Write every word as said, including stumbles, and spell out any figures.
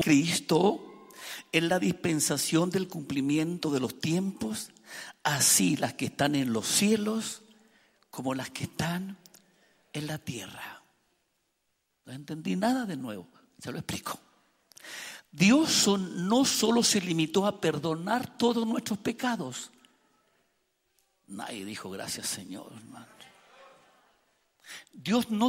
Cristo en la dispensación del cumplimiento de los tiempos, así las que están en los cielos como las que están en la tierra. No entendí nada de nuevo, se lo explico. Dios no solo se limitó a perdonar todos nuestros pecados. Nadie dijo gracias, Señor, hermano. Dios no